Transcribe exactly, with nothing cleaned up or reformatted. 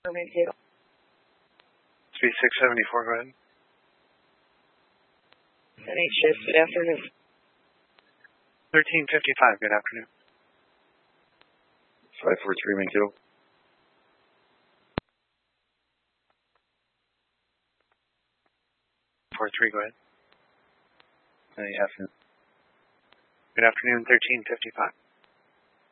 Two. three six seven four, go ahead. N H shift, good afternoon. thirteen fifty-five, good afternoon. five four three, Mankato. four three, go ahead. Hey, afternoon. Good afternoon, thirteen fifty-five.